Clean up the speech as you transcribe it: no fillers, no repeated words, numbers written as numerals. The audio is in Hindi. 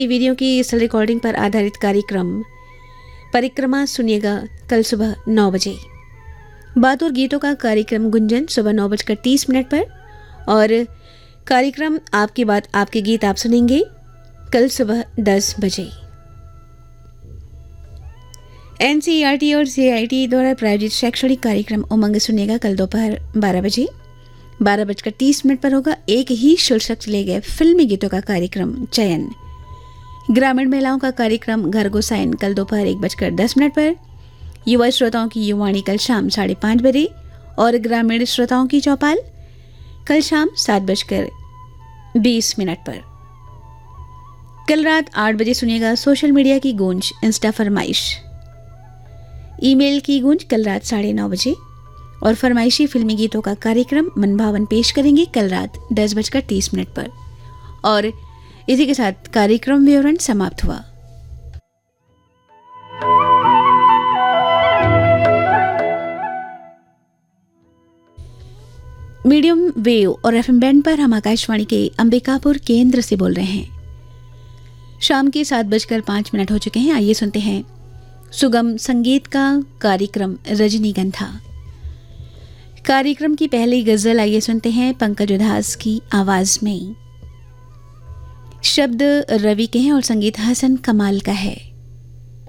वीडियो की इस रिकॉर्डिंग पर आधारित कार्यक्रम परिक्रमा सुनिएगा कल सुबह 9 बजे। बात और गीतों का कार्यक्रम गुंजन सुबह 9:30 पर और कार्यक्रम आपकी बात आपके गीत आप सुनेंगे कल सुबह 10 बजे। एनसीईआरटी और सीआईटी द्वारा प्रायोजित शैक्षणिक कार्यक्रम उमंग सुनिएगा कल दोपहर 12 बजे। 12:30 पर होगा एक ही शीर्षक से लिए गए फिल्मी गीतों का कार्यक्रम चयन। ग्रामीण महिलाओं का कार्यक्रम घर गोसाइन कल दोपहर 1:10 पर। युवा श्रोताओं की युवाणी कल शाम 5:30 बजे और ग्रामीण श्रोताओं की चौपाल कल शाम 7:20 पर। कल रात 8 बजे सुनिएगा सोशल मीडिया की गूंज इंस्टा फरमाइश। ईमेल की गूंज कल रात 9:30 बजे और फरमाइशी फिल्मी गीतों का कार्यक्रम मनभावन पेश करेंगे कल रात 10:30 पर। और इसी के साथ कार्यक्रम विवरण समाप्त हुआ। मीडियम वेव और एफएम बैंड पर हम आकाशवाणी के अंबिकापुर केंद्र से बोल रहे हैं। शाम के 7:05 हो चुके हैं। आइए सुनते हैं सुगम संगीत का कार्यक्रम रजनीगंधा। कार्यक्रम की पहली गजल आइए सुनते हैं पंकज उधास की आवाज में। शब्द रवि के हैं और संगीत हसन कमाल का है।